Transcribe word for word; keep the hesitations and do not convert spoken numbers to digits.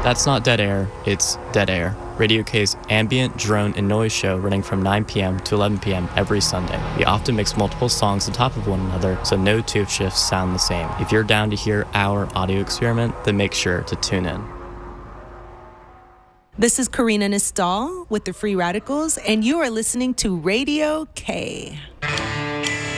That's not dead air, it's Dead Air, Radio K's ambient, drone, and noise show running from nine p.m. to eleven p.m. every Sunday. We often mix multiple songs on top of one another, so no two shifts sound the same. If you're down to hear our audio experiment, then make sure to tune in. This is Karina Nistal with the Free Radicals, and you are listening to Radio K.